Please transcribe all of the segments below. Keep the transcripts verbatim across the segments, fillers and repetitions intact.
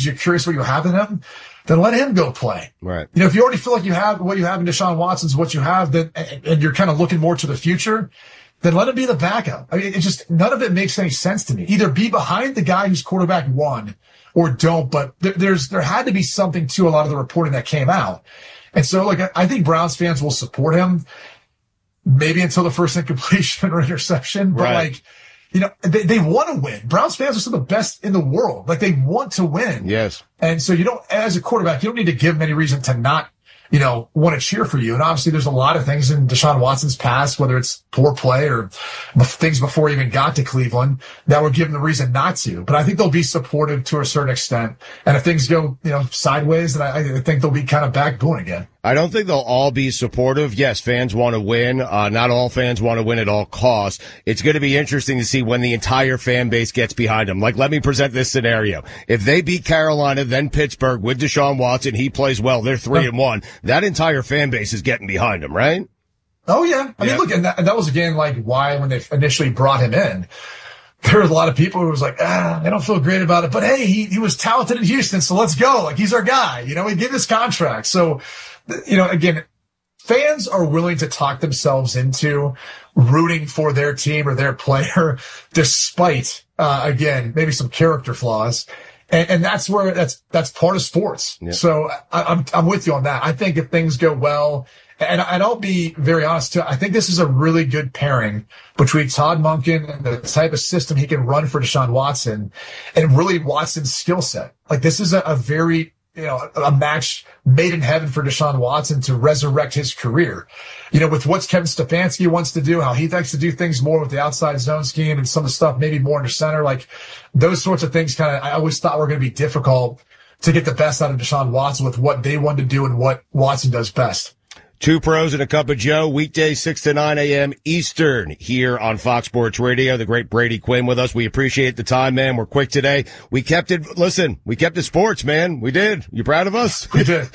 because you're curious what you have in him, then let him go play. Right. You know, if you already feel like you have what you have in Deshaun Watson's what you have, then and, and you're kind of looking more to the future, then let him be the backup. I mean, it just, none of it makes any sense to me. Either be behind the guy who's quarterback one or don't, but there, there's, there had to be something to a lot of the reporting that came out. And so, like, I think Browns fans will support him maybe until the first incompletion or interception, but right. like, you know, they, they want to win. Browns fans are some of the best in the world. Like, they want to win. Yes. And so you don't, as a quarterback, you don't need to give them any reason to not, you know, want to cheer for you. And obviously there's a lot of things in Deshaun Watson's past, whether it's poor play or things before he even got to Cleveland, that would give him the reason not to. But I think they'll be supportive to a certain extent. And if things go, you know, sideways, then I, I think they'll be kind of back booing again. I don't think they'll all be supportive. Yes, fans want to win. Uh, not all fans want to win at all costs. It's going to be interesting to see when the entire fan base gets behind them. Like, let me present this scenario. If they beat Carolina, then Pittsburgh with Deshaun Watson, he plays well, they're three and one. That entire fan base is getting behind him, right? Oh, yeah. I yeah. mean, look, and that, and that was, again, like, why when they initially brought him in, there were a lot of people who was like, ah, I don't feel great about it. But, hey, he, he was talented in Houston, so let's go. Like, he's our guy. You know, we give this contract. So, you know, again, fans are willing to talk themselves into rooting for their team or their player despite, uh, again, maybe some character flaws. And, and that's where that's, that's part of sports. Yeah. So I, I'm, I'm with you on that. I think if things go well, and, and I'll be very honest too, I think this is a really good pairing between Todd Monken and the type of system he can run for Deshaun Watson and really Watson's skill set. Like, this is a, a very, you know, a match made in heaven for Deshaun Watson to resurrect his career. You know, with what Kevin Stefanski wants to do, how he likes to do things more with the outside zone scheme and some of the stuff maybe more in the center, like those sorts of things kind of, I always thought were going to be difficult to get the best out of Deshaun Watson with what they want to do and what Watson does best. Two Pros and a Cup of Joe, weekdays six to nine a.m. Eastern here on Fox Sports Radio. The great Brady Quinn with us. We appreciate the time, man. We're quick today. We kept it, listen, we kept it sports, man. We did. You proud of us? We did.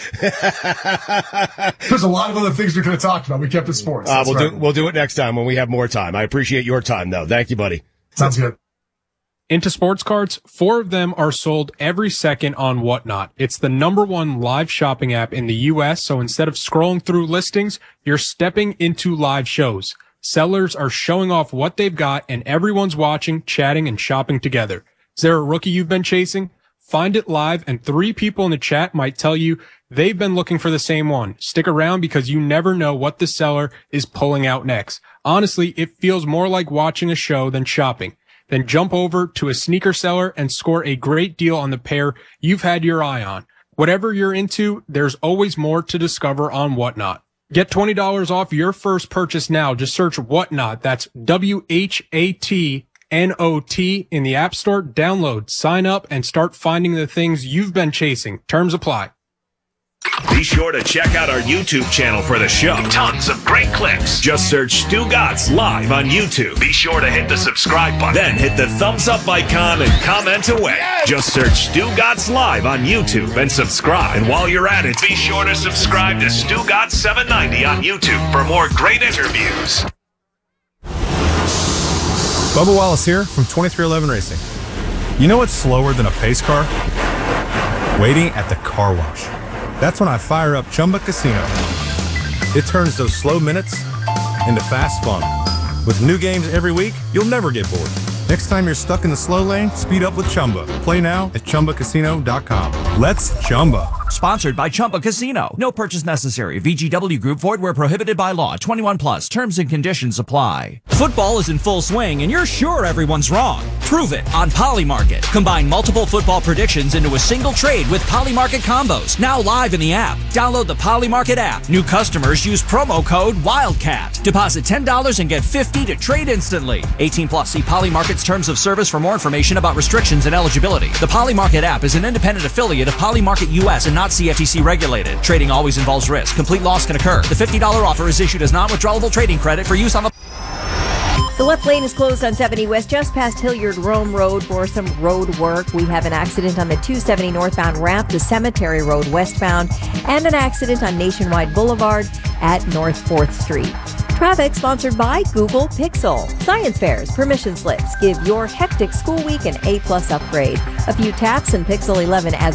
There's a lot of other things we could have talked about. We kept it sports. Uh, we'll right. do, we'll do it next time when we have more time. I appreciate your time, though. Thank you, buddy. Sounds good. Into sports cards, four of them are sold every second on Whatnot. It's the number one live shopping app in the U S, so instead of scrolling through listings, you're stepping into live shows. Sellers are showing off what they've got, and everyone's watching, chatting, and shopping together. Is there a rookie you've been chasing? Find it live, and three people in the chat might tell you they've been looking for the same one. Stick around because you never know what the seller is pulling out next. Honestly, it feels more like watching a show than shopping. Then jump over to a sneaker seller and score a great deal on the pair you've had your eye on. Whatever you're into, there's always more to discover on Whatnot. Get twenty dollars off your first purchase now. Just search Whatnot. That's W H A T N O T in the App Store. Download, sign up, and start finding the things you've been chasing. Terms apply. Be sure to check out our YouTube channel for the show. Tons of great clips. Just search Stugotz Live on YouTube. Be sure to hit the subscribe button. Then hit the thumbs up icon and comment away. Yes! Just search Stugotz Live on YouTube and subscribe. And while you're at it, be sure to subscribe to Stugotz seven ninety on YouTube for more great interviews. Bubba Wallace here from twenty-three eleven Racing. You know what's slower than a pace car? Waiting at the car wash. That's when I fire up Chumba Casino. It turns those slow minutes into fast fun. With new games every week, you'll never get bored. Next time you're stuck in the slow lane, speed up with Chumba. Play now at Chumba Casino dot com. Let's Chumba. Sponsored by Chumba Casino. No purchase necessary. V G W Group. Void where prohibited by law. twenty-one plus. Terms and conditions apply. Football is in full swing, and you're sure everyone's wrong. Prove it on Polymarket. Combine multiple football predictions into a single trade with Polymarket combos. Now live in the app. Download the Polymarket app. New customers use promo code WILDCAT. Deposit ten dollars and get fifty dollars to trade instantly. eighteen plus. See Polymarket's terms of service for more information about restrictions and eligibility. The Polymarket app is an independent affiliate of Polymarket U S and not C F T C regulated. Trading always involves risk. Complete loss can occur. The fifty dollars offer is issued as non-withdrawable trading credit for use on the... The left lane is closed on seventy West just past Hilliard Rome Road for some road work. We have an accident on the two seventy northbound ramp to Cemetery Road westbound and an accident on Nationwide Boulevard at North fourth Street. Traffic sponsored by Google Pixel. Science fairs, permission slips. Give your hectic school week an A-plus upgrade. A few taps and Pixel eleven as